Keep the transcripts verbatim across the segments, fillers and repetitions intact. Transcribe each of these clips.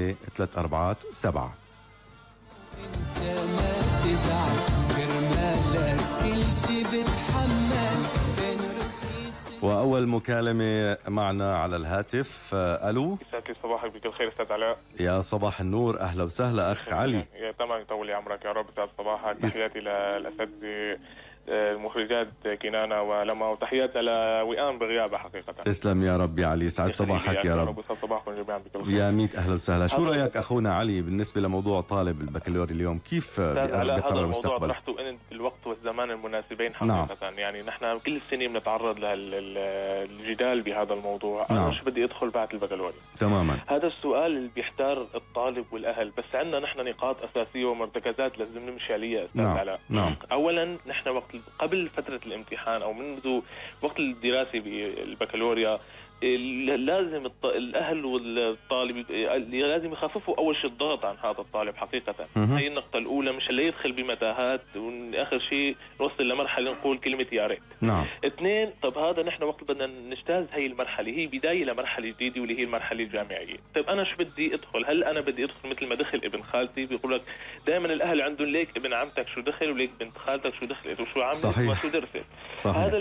ثمانية ثلاثة أربعة سبعة. انت ما بتزعل كرمالك كل شي بتحمل. وأول مكالمة معنا على الهاتف. ألو، يسعد لي صباحك بكل خير استاذ علاء. يا صباح النور، أهلا وسهلا أخ علي. يا تمام، يطول لي عمرك يا رب. استاذ صباحك، تحياتي للأساتذة المخرجات كنانة ولما، وتحياتنا لوئام بغيابة حقيقة. تسلم يا رب يا علي، يسعد صباحك يا رب. صباحكم جميعا بكل خير. يا ميت أهلا وسهلا. شو رأيك أخونا علي بالنسبة لموضوع طالب البكالوريا اليوم؟ كيف بيقرر المستقبل؟ طرحته أنت الوقت والزمان المناسبين حقيقة. نعم. يعني نحن كل السنة بنتعرض للجدال بهذا الموضوع. نعم. أنا مش بدي أدخل بعد البكالوريا تماما. هذا السؤال اللي بيحتار الطالب والأهل، بس عندنا نحن نقاط أساسية ومرتكزات لازم نمشي عليها أستاذ نعم. علاء. نعم. أولا نحن وقت قبل فترة الامتحان أو منذ وقت الدراسة بالبكالوريا لازم الأهل والطالب لازم يخففوا أول شيء الضغط عن هذا الطالب حقيقة. هي النقطة الأولى، مش اللي يدخل بمتاهات وآخر شيء نوصل لمرحلة نقول كلمة يا ريت. نعم. اثنين، طب هذا نحن وقت بدنا نجتاز هي المرحلة، هي بداية لمرحلة جديدة واللي هي المرحلة الجامعية. طب أنا شو بدي أدخل؟ هل أنا بدي أدخل مثل ما دخل ابن خالتي؟ بيقول لك دائما الأهل عندهم ليك ابن عمتك شو دخل وليك بنت خالتك شو دخلت وشو عملت وشو درست. صحيح. هذا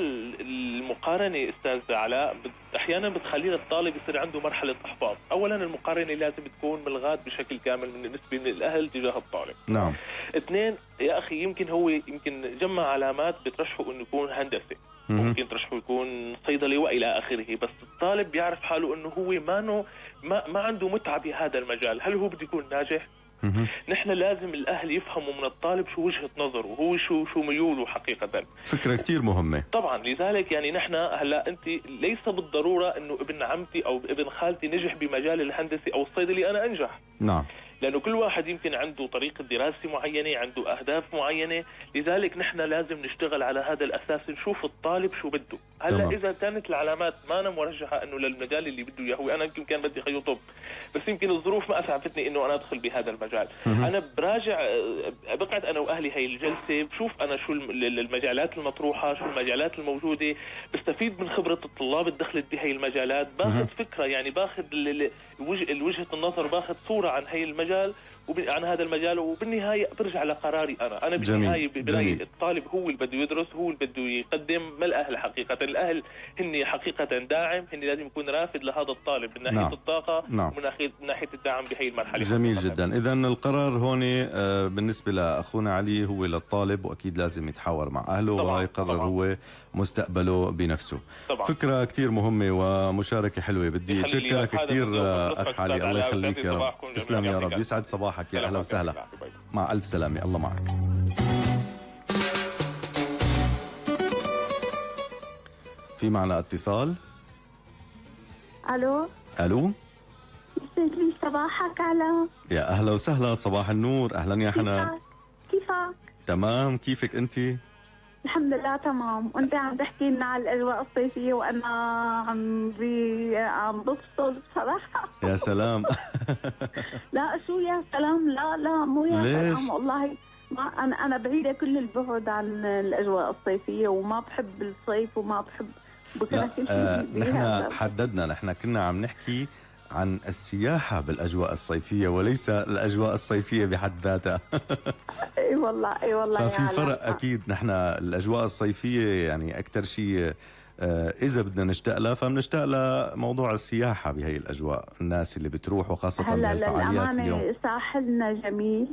المقارنة أستاذ علاء أحيانا بتخلي الطالب يصير عنده مرحلة إحباط. أولا المقارنة لازم تكون ملغاة بشكل كامل من بالنسبة للأهل تجاه الطالب. نعم. اثنين، يا أخي يمكن هو يمكن جمع علامات بترشحه إنه يكون هندسي، ممكن ترشحه يكون صيدلي وإلى آخره، بس الطالب بيعرف حاله إنه هو ما ما ما عنده متعة بهذا المجال. هل هو بده يكون ناجح؟ نحن لازم الأهل يفهموا من الطالب شو وجهة نظره وهو شو شو ميوله حقيقة. فكرة كتير مهمة طبعا. لذلك يعني نحن هلا أنت ليس بالضرورة إنه ابن عمتي أو ابن خالتي نجح بمجال الهندسي أو الصيدلي أنا أنجح. نعم. لأنه كل واحد يمكن عنده طريقة دراسة معينة، عنده أهداف معينة. لذلك نحن لازم نشتغل على هذا الأساس، نشوف الطالب شو بده. هلا إذا كانت العلامات ما أنا مرجحة إنه للمجال اللي بده إياه هو، أنا يمكن كان بدي خيو طب بس يمكن الظروف ما أسعفتني إنه أنا أدخل بهذا المجال. أنا براجع بقعد أنا وأهلي هاي الجلسة، بشوف أنا شو المجالات المطروحة، شو المجالات الموجودة، بستفيد من خبرة الطلاب اللي دخلت بهاي المجالات، باخذ فكرة يعني باخذ الوجهة النظر، باخذ صورة عن هاي المجال عن هذا المجال، وبالنهاية برجع لقراري أنا. أنا بالنهاية برأيي الطالب هو اللي بده يدرس، هو اللي بده يقدم، ما الأهل حقيقة. الأهل هن حقيقة داعم، هن لازم يكون رافد لهذا الطالب من ناحية نعم. الطاقة نعم. ومن ناحية من ناحية الدعم بهي المرحلة. جميل جدا. إذن القرار هون بالنسبة لأخونا علي هو للطالب، وأكيد لازم يتحاور مع أهله ويقرر هو مستقبله بنفسه. طبعا. فكرة كتير مهمة ومشاركة حلوة. بدي أشكرك كتير أخ علي، الله يخليك يا رب. تسلم يا رب، يسعد صباحك. يا أهلا وسهلا. مع ألف سلامة، الله معك. في معنا اتصال. ألو. ألو. يسعد لي صباحك علاء. يا أهلا وسهلا، صباح النور. أهلا يا حنان. كيفك؟ تمام، كيفك أنت؟ الحمد لله تمام. وأنت عم تحكي لنا على الأجواء الصيفية وأنا عم بي عم بفصل بصراحة. يا سلام. لا شو يا سلام، لا لا مو يا ليش؟ سلام والله. ما أنا أنا بعيدة كل البعد عن الأجواء الصيفية وما بحب الصيف وما بحب. لا آه نحن حددنا، نحن كنا عم نحكي عن السياحة بالأجواء الصيفية وليس الأجواء الصيفية بحد ذاتها. اي والله اي والله. ففي فرق أكيد. نحن الأجواء الصيفية يعني أكثر شيء آه إذا بدنا نشتاق لها فبنشتاق لموضوع السياحة بهي الأجواء، الناس اللي بتروح وخاصة بهالفعاليات اليوم. ساحلنا جميل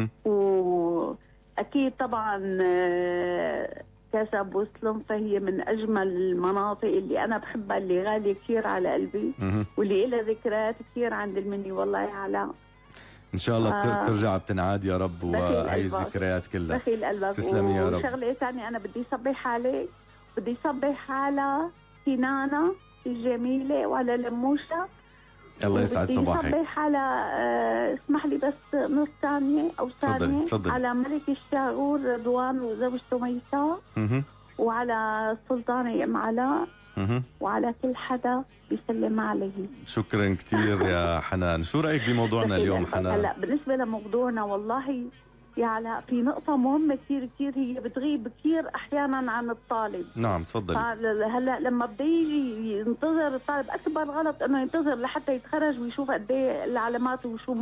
وأكيد طبعا آه كسب وسلم، فهي من أجمل المناطق اللي أنا بحبها، اللي غالية كثير على قلبي واللي لها ذكريات كثير عند المني. والله يا علاء إن شاء الله آه ترجع بتنعاد يا رب وهي الذكريات كلها. بخيل قلبك. تسلمي يا رب. وشغلة ثانية أنا بدي صبح عليك، بدي صبح على كنانة الجميلة وعلى لموشة. الله يسعد صباحك. بدي صبح على آه اسمح لي بس نص ثانية أو ثانية على ملك الشاغور رضوان وزوجته ميساء، وعلى السلطانة أم علاء، وعلى كل حدا بيسلم عليه. شكرا كثير يا حنان. شو رأيك بموضوعنا اليوم حنان؟ هلا بالنسبة لموضوعنا والله يا علاء في نقطة مهمة كثير كثير، هي بتغيب كثير أحيانا عن الطالب. نعم تفضلي. هلا لما بده يجي ينتظر الطالب، أكبر غلط إنه ينتظر لحتى يتخرج ويشوف قد إيه العلامات وشو